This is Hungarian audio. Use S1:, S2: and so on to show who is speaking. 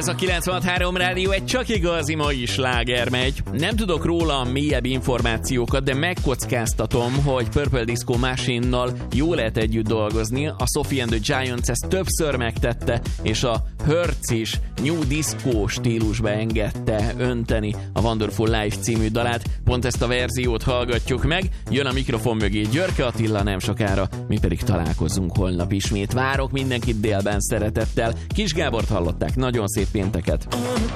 S1: Ez a 96.3 Rádió, egy csak igazi mai sláger megy. Nem tudok róla mélyebb információkat, de megkockáztatom, hogy Purple Disco Machine-nal jó lehet együtt dolgozni. A Sophie and the Giants ezt többször megtette, és a Hertz is New Disco stílusba engedte önteni a Wonderful Life című dalát. Pont ezt a verziót hallgatjuk meg. Jön a mikrofon mögé Györke Attila nem sokára, mi pedig találkozunk holnap ismét. Várok mindenkit délben szeretettel. Kis Gábort hallották, nagyon szép pénteket!